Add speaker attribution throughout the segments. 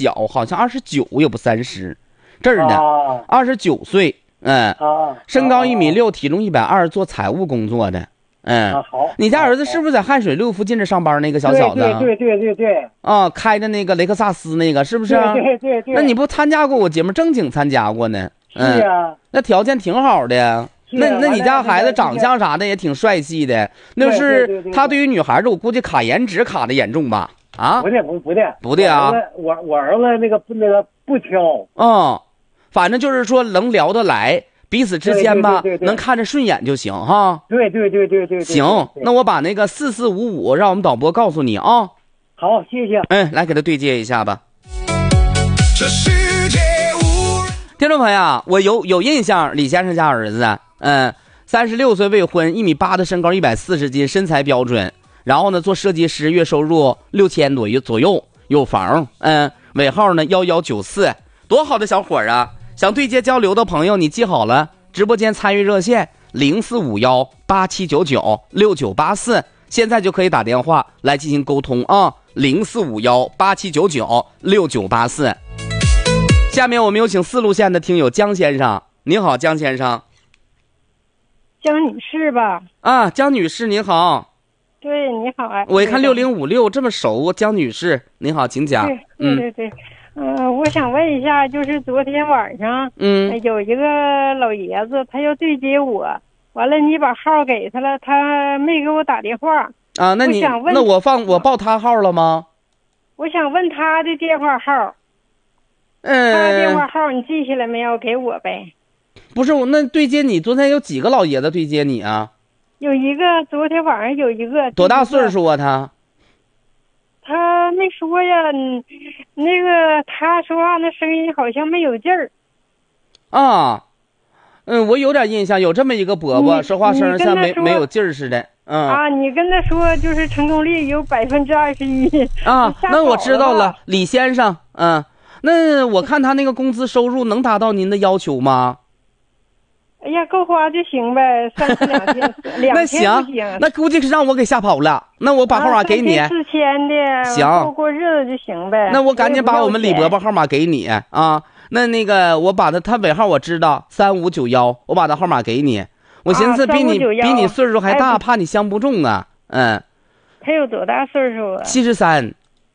Speaker 1: 小，好像29也不30，这儿呢，29岁，身高1.6米，体重120，做财务工作的，
Speaker 2: 好。
Speaker 1: 你家儿子是不是在汉水路附近这上班那个小小子？
Speaker 2: 对。
Speaker 1: 开的那个雷克萨斯那个是不是？
Speaker 2: 对。
Speaker 1: 那你不参加过我节目，正经参加过呢？
Speaker 2: 是啊。
Speaker 1: 那条件挺好的呀。那你家孩子长相啥的也挺帅气的，那是他对于女孩子，我估计卡颜值卡的严重吧？啊，不对啊！
Speaker 2: 我儿子那个不挑，
Speaker 1: 反正就是说能聊得来，彼此之间吧，能看着顺眼就行哈。
Speaker 2: 对。
Speaker 1: 行，那我把那个4455让我们导播告诉你啊。
Speaker 2: 好，谢谢。
Speaker 1: 来给他对接一下吧。听众朋友，我有印象，李先生家儿子，36岁未婚，1.8米的身高，140斤，身材标准。然后呢，做设计师，月收入6000多左右，有房，尾号呢1194，多好的小伙啊！想对接交流的朋友，你记好了，直播间参与热线045187996984，现在就可以打电话来进行沟通啊，045187996984。下面我们有请4路线的听友江先生，您好，江先生。
Speaker 3: 江女士吧？
Speaker 1: 江女士您好。
Speaker 3: 对，你好啊。
Speaker 1: 我一看6056这么熟，江女士您好，请讲。
Speaker 3: 对。我想问一下，就是昨天晚上，有一个老爷子，他要对接我，完了你把号给他了，他没给我打电话
Speaker 1: 啊。那我报他号了吗？
Speaker 3: 我想问他的电话号。他的电话号你记下来没有？给我呗。
Speaker 1: 不是，那对接你昨天有几个老爷子对接你啊？
Speaker 3: 有一个，昨天晚上有一个。
Speaker 1: 多大岁数啊他？
Speaker 3: 他没说呀，那个他说话那声音好像没有劲儿。
Speaker 1: 我有点印象，有这么一个伯伯，说话声像没有劲儿似的。
Speaker 3: 你跟他说就是成功率有21%
Speaker 1: 那我知道了，李先生。那我看他那个工资收入能达到您的要求吗？
Speaker 3: 哎呀，够花就行呗，3天2天
Speaker 1: 那行，那估计是让我给吓跑了。那我把号码给你
Speaker 3: ，4000的，
Speaker 1: 行，
Speaker 3: 过日子就行呗。
Speaker 1: 那我赶紧把我们李伯伯号码给你啊。那个我把他尾号我知道3591，我把他号码给你。我寻思比你岁数还大，怕你相不中啊。
Speaker 3: 他有多大岁数啊
Speaker 1: ？73。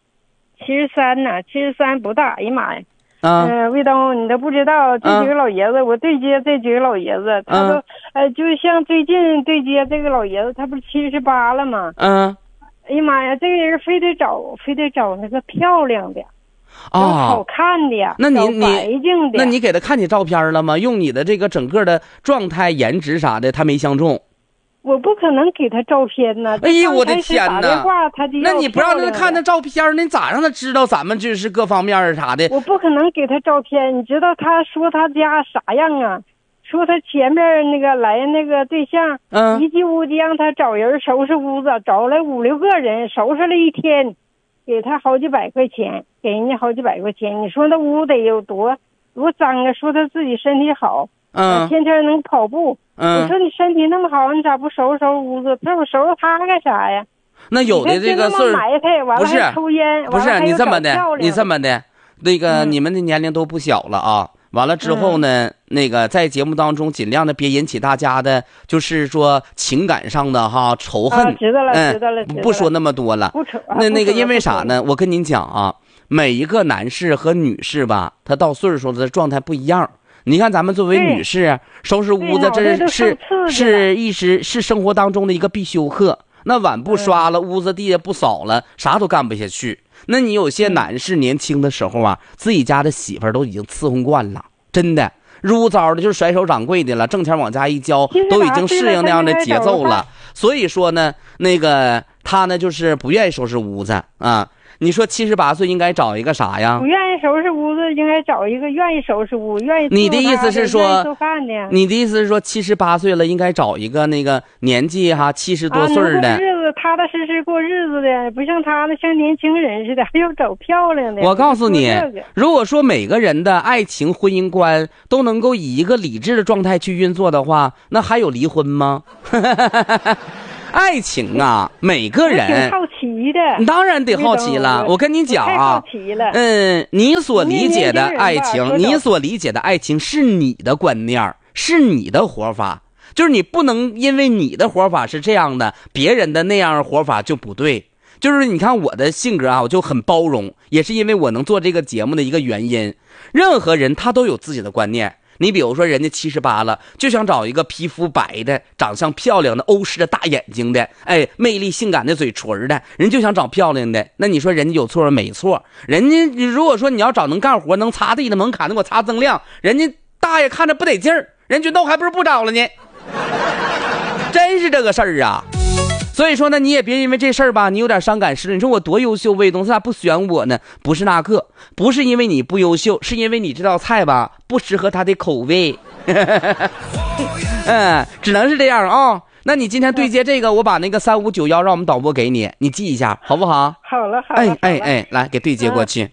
Speaker 3: 73呢？73不大，哎呀妈呀！卫东，你都不知道这几个老爷子，我对接这几个老爷子，他都就像最近对接这个老爷子，他不是78了吗？哎呀妈呀，这个人非得找那个漂亮的，好看的呀，
Speaker 1: 那
Speaker 3: 白净的。
Speaker 1: 那你给他看你照片了吗？用你的这个整个的状态、颜值啥的，他没相中。
Speaker 3: 我不可能给他照片呢。
Speaker 1: 哎呀，我的天哪！
Speaker 3: 那
Speaker 1: 你不让他看他照片，那咋让他知道咱们就是各方面啥的？
Speaker 3: 我不可能给他照片，你知道他说他家啥样啊？说他前面那个来那个对象，一进屋就让他找人收拾屋子，找来5、6个人收拾了一天，给他好几百块钱，给人家好几百块钱。你说那屋得有多脏啊？说他自己身体好，天天能跑步。我说你身体那么好，你咋不收拾屋子？他说我收拾他干啥呀？
Speaker 1: 那有的这个岁数
Speaker 3: 不是抽烟，
Speaker 1: 不是你这么的，那个你们的年龄都不小了啊。完了之后呢，那个在节目当中尽量的别引起大家的，就是说情感上的仇恨。
Speaker 3: 知道了，
Speaker 1: 不说那么多了。
Speaker 3: 不扯。
Speaker 1: 那个因为啥呢？我跟您讲啊，每一个男士和女士吧，他到岁数的状态不一样。你看咱们作为女士，收拾屋子这是生活当中的一个必修课。那碗不刷了，屋子地下不扫了，啥都干不下去。那你有些男士年轻的时候啊，自己家的媳妇儿都已经伺候惯了，真的如糟的，就是甩手掌柜的了，挣钱往家一交，都已经适应那样的节奏了。所以说呢，那个他呢就是不愿意收拾屋子啊。你说78岁应该找一个啥呀？
Speaker 3: 不愿意收拾屋子，应该找一个愿意收拾屋、愿意
Speaker 1: 你的意思是说
Speaker 3: 做饭的。
Speaker 1: 你的意思是说78岁了，应该找一个那个年纪70多岁的，
Speaker 3: 日子踏踏实实过日子的，不像他那像年轻人似的，还要找漂亮的。
Speaker 1: 我告诉你，如果说每个人的爱情婚姻观都能够以一个理智的状态去运作的话，那还有离婚吗？ 爱情啊，每个人
Speaker 3: 挺好奇的，
Speaker 1: 当然得好奇了。我跟你讲啊，你所理解的爱情，你所理解的爱情是你的观念，是你的活法，就是你不能因为你的活法是这样的，别人的那样活法就不对。就是你看我的性格啊，我就很包容，也是因为我能做这个节目的一个原因。任何人他都有自己的观念。你比如说人家78了，就想找一个皮肤白的、长相漂亮的、欧式的大眼睛的，哎，魅力性感的嘴唇的，人就想找漂亮的。那你说人家有错没错？人家如果说你要找能干活、能擦地的、能砍的，给我擦锃亮，人家大爷看着不得劲儿，人觉得我还不如不找了呢。真是这个事儿啊。所以说呢，你也别因为这事儿吧，你有点伤感失了。你说我多优秀，卫东咋不选我呢？不是那个，不是因为你不优秀，是因为你这道菜吧不适合他的口味。只能是这样啊。那你今天对接这个，我把那个3591让我们导播给你，你记一下，好不好？
Speaker 3: 好了，好了。
Speaker 1: 哎，来给对接过去。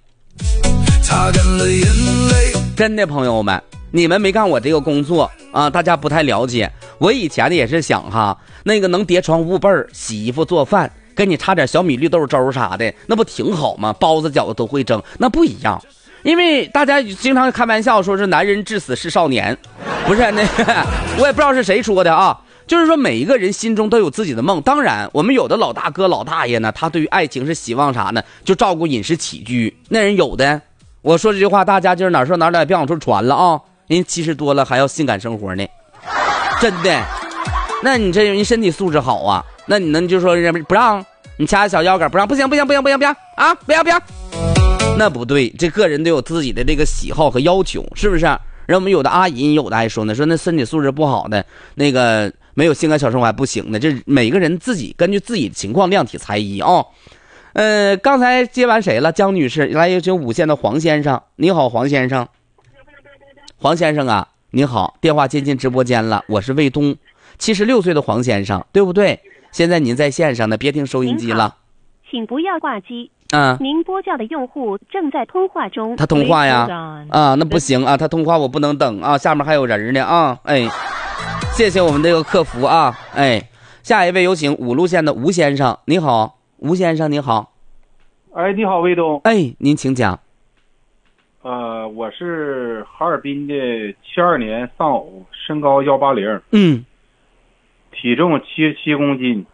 Speaker 1: 真的朋友们，你们没干我这个工作啊，大家不太了解。我以前呢也是想哈，那个能叠床捂被儿、洗衣服、做饭，给你插点小米绿豆粥啥的，那不挺好吗？包子饺子都会蒸，那不一样。因为大家经常开玩笑说是男人至死是少年，不是那个，我也不知道是谁说的啊。就是说每一个人心中都有自己的梦。当然我们有的老大哥老大爷呢，他对于爱情是希望啥呢？就照顾饮食起居。那人有的，我说这句话大家就是哪说哪别往出传了啊。人70多了还要性感生活呢，真的。那你这人身体素质好啊，那你能就说人家不让你掐小腰杆不让，不行啊，不要，那不对。这个人都有自己的这个喜好和要求，是不是？人我们有的阿姨有的还说呢，说那身体素质不好的，那个没有性感小生活还不行的。这每个人自己根据自己的情况量体裁衣啊。刚才接完谁了？江女士，来有请5线的黄先生。你好，黄先生。黄先生啊，你好，电话接进直播间了，我是卫东，76岁的黄先生，对不对？现在您在线上呢，别听收音机了，
Speaker 4: 请不要挂机。您拨叫的用户正在通话中。
Speaker 1: 他通话呀？那不行啊，他通话我不能等啊，下面还有人呢啊。哎，谢谢我们这个客服啊。哎，下一位有请5路线的吴先生。你好，吴先生，你好。
Speaker 5: 哎，你好，卫东。
Speaker 1: 哎，您请讲。
Speaker 5: 我是哈尔滨的72年丧偶，身高180，体重77公斤，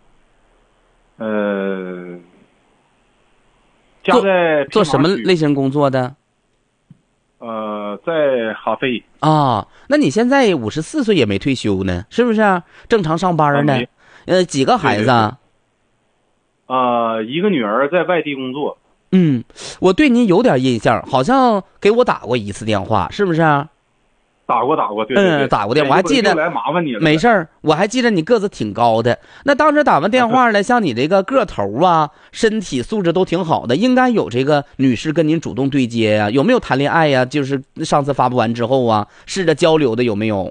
Speaker 5: 家在
Speaker 1: 做什么类型工作的？
Speaker 5: 在哈飞
Speaker 1: 啊。那你现在54岁也没退休呢，是不是？正常上班呢？几个孩子啊？
Speaker 5: 一个女儿在外地工作。
Speaker 1: 我对您有点印象，好像给我打过一次电话，是不是？
Speaker 5: 打过，对，
Speaker 1: 打过电话，我还记得。
Speaker 5: 来麻烦你了。
Speaker 1: 没事儿，我还记得你个子挺高的。那当时打完电话呢，像你这个个头啊，身体素质都挺好的，应该有这个女士跟您主动对接呀？有没有谈恋爱呀？就是上次发布完之后啊，试着交流的有没有？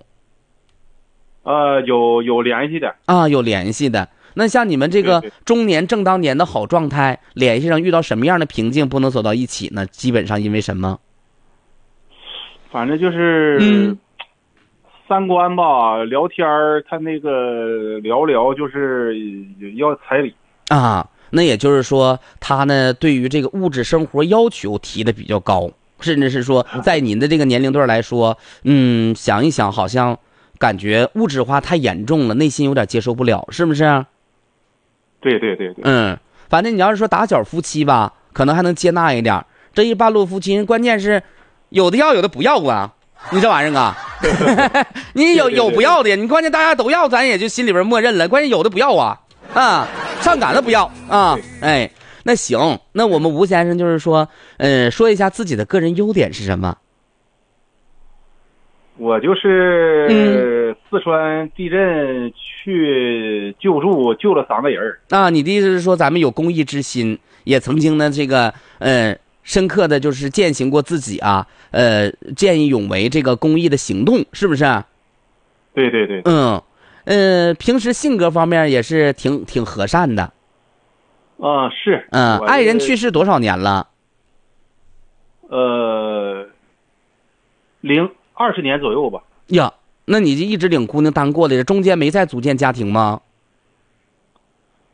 Speaker 5: 有联系的
Speaker 1: 啊，有联系的。那像你们这个中年正当年的好状态，联系上遇到什么样的瓶颈不能走到一起呢？基本上因为什么？
Speaker 5: 反正就是三观吧，聊天他那个聊就是要彩礼
Speaker 1: 啊。那也就是说他呢对于这个物质生活要求提的比较高，甚至是说在您的这个年龄段来说，想一想好像感觉物质化太严重了，内心有点接受不了，是不是？
Speaker 5: 对。
Speaker 1: 反正你要是说打小夫妻吧，可能还能接纳一点。这一半路夫妻，关键是有的要，有的不要啊。你这玩意儿啊，你有不要的，你关键大家都要，咱也就心里边默认了。关键有的不要啊，上赶的不要啊。哎，那行，那我们吴先生就是说，说一下自己的个人优点是什么？
Speaker 5: 我就是四川地震去救助，救了3个人
Speaker 1: 啊。你的意思是说咱们有公益之心，也曾经呢这个深刻的就是践行过自己啊见义勇为这个公益的行动，是不是？
Speaker 5: 对。
Speaker 1: 平时性格方面也是挺和善的。
Speaker 5: 是。
Speaker 1: 爱人去世多少年了
Speaker 5: ？20年左右吧。
Speaker 1: 呀，那你就一直领姑娘当过的，中间没再组建家庭吗？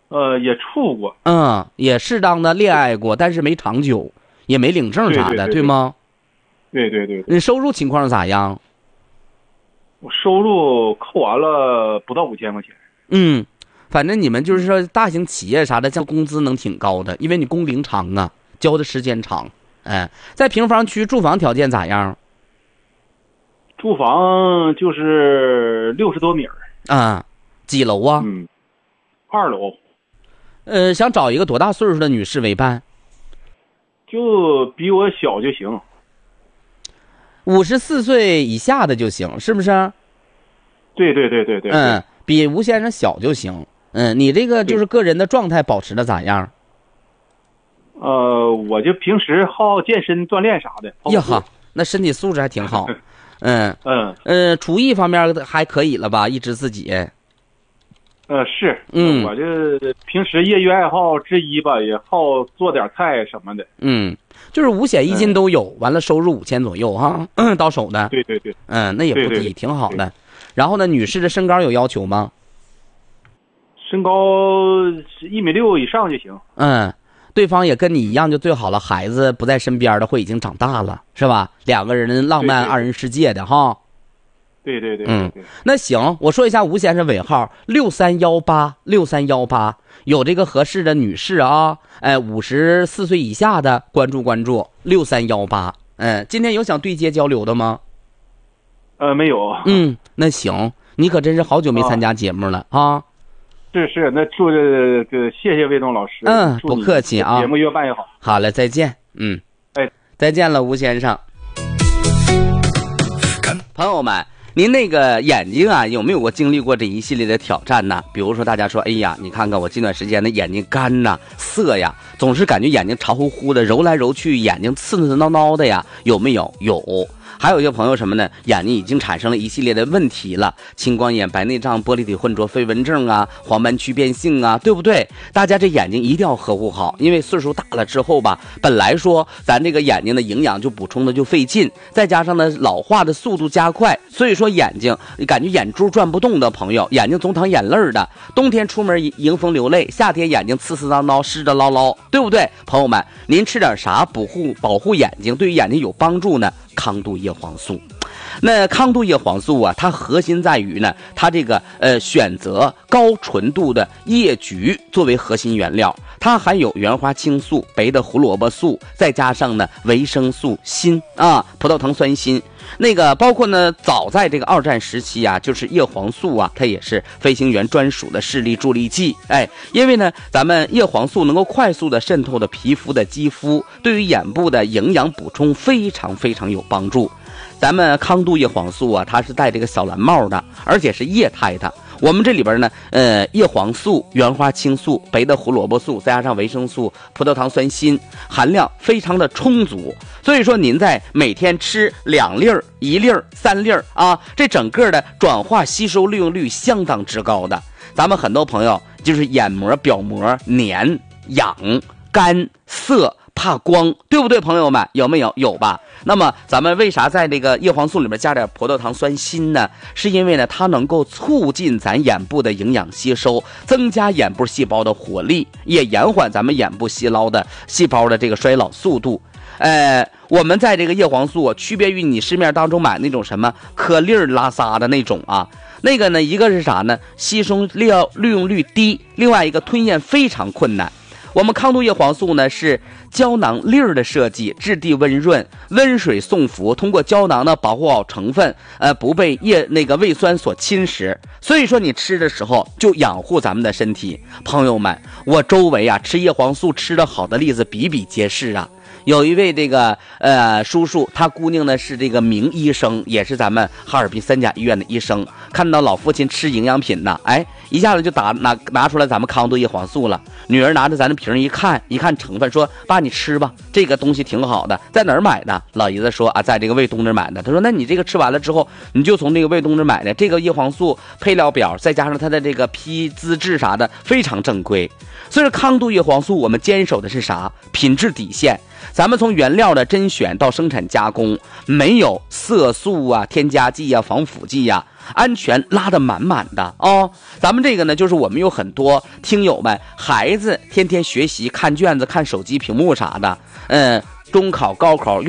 Speaker 5: 也处过，
Speaker 1: 也适当的恋爱过，但是没长久，也没领证啥的，对吗？
Speaker 5: 对。
Speaker 1: 你收入情况咋样？
Speaker 5: 我收入扣完了不到5000块钱。
Speaker 1: 反正你们就是说大型企业啥的，像工资能挺高的，因为你工龄长啊，交的时间长。在平房区住房条件咋样？
Speaker 5: 住房就是60多米
Speaker 1: 几楼啊
Speaker 5: ？2楼。
Speaker 1: 想找一个多大岁数的女士为伴？
Speaker 5: 就比我小就行。
Speaker 1: 54岁以下的就行，是不是？
Speaker 5: 对。
Speaker 1: 比吴先生小就行。你这个就是个人的状态保持的咋样？
Speaker 5: 我就平时好健身锻炼啥的。
Speaker 1: 呀哈，那身体素质还挺好。厨艺方面还可以了吧？一直自己。
Speaker 5: 是。我这平时业余爱好之一吧，也好做点菜什么的。
Speaker 1: 就是五险一金都有，完了收入5000左右哈，到手的。
Speaker 5: 对。
Speaker 1: 那也不低，挺好的。然后呢，女士的身高有要求吗？
Speaker 5: 身高1.6米以上就行。
Speaker 1: 对方也跟你一样就最好了，孩子不在身边的会已经长大了，是吧？两个人浪漫二人世界的哈。
Speaker 5: 对。
Speaker 1: 那行，我说一下吴先生尾号6318，有这个合适的女士啊，54岁以下的关注6318。今天有想对接交流的吗？
Speaker 5: 没有。
Speaker 1: 那行，你可真是好久没参加节目了啊。
Speaker 5: 是，那祝谢谢魏东老师。
Speaker 1: 不客气啊，
Speaker 5: 节目越办越好。
Speaker 1: 好了，再见。再见了，吴先生。朋友们，您那个眼睛啊，有没有过经历过这一系列的挑战呢？比如说大家说，哎呀，你看看我这段时间的眼睛干呐、涩呀，总是感觉眼睛潮乎乎的，揉来揉去眼睛刺刺挠挠的呀，有没有？有。还有一些朋友什么呢？眼睛已经产生了一系列的问题了，青光眼、白内障、玻璃体混浊、飞蚊症啊，黄斑区变性啊，对不对？大家这眼睛一定要呵护好，因为岁数大了之后吧，本来说咱这个眼睛的营养就补充的就费劲，再加上呢老化的速度加快，所以说眼睛感觉眼珠转不动的朋友，眼睛总淌眼泪的，冬天出门迎风流泪，夏天眼睛刺刺挠挠、湿的捞捞，对不对？朋友们，您吃点啥保护眼睛，对于眼睛有帮助呢？康度叶黄素。那康度叶黄素啊，它核心在于呢，它这个选择高纯度的叶菊作为核心原料，它含有原花青素、白的胡萝卜素，再加上呢维生素锌啊，葡萄糖酸锌。那个包括呢，早在这个2战时期啊，就是叶黄素啊，它也是飞行员专属的视力助力剂。因为呢，咱们叶黄素能够快速的渗透的皮肤的肌肤，对于眼部的营养补充非常非常有帮助。咱们康度叶黄素啊，它是戴这个小蓝帽的，而且是液态的。我们这里边呢，叶黄素、原花青素、白的胡萝卜素，再加上维生素、葡萄糖酸锌，含量非常的充足。所以说，您在每天吃2粒、1粒、3粒啊，这整个的转化吸收利用率相当之高的。咱们很多朋友就是眼膜、表膜黏、痒、干、涩。怕光，对不对，朋友们？有没有？有吧。那么咱们为啥在这个叶黄素里面加点葡萄糖酸锌呢？是因为呢，它能够促进咱眼部的营养吸收，增加眼部细胞的活力，也延缓咱们眼部细胞的这个衰老速度。我们在这个叶黄素区别于你市面当中买那种什么颗粒拉撒的那种啊，那个呢，一个是啥呢？吸收利用率低，另外一个吞咽非常困难。我们康度叶黄素呢是胶囊粒儿的设计，质地温润，温水送服，通过胶囊呢保护好成分，不被胃酸所侵蚀。所以说你吃的时候就养护咱们的身体。朋友们，我周围啊吃叶黄素吃得好的例子比比皆是啊。有一位这个叔叔，他姑娘呢是这个名医生，也是咱们哈尔滨3甲医院的医生，看到老父亲吃营养品呢，一下子就拿出来咱们康度叶黄素了。女儿拿着咱的瓶一看成分，说爸你吃吧，这个东西挺好的，在哪儿买的？老爷子说啊，在这个魏东这买的。他说那你这个吃完了之后，你就从这个魏东这买的，这个叶黄素配料表再加上它的这个批资质啥的非常正规。所以说康度叶黄素我们坚守的是啥？品质底线。咱们从原料的甄选到生产加工，没有色素啊、添加剂啊、防腐剂啊， 安全拉得满满的哦。咱们这个呢，就是我们有很多听友们，孩子天天学习看卷子、看手机屏幕啥的，中考、高考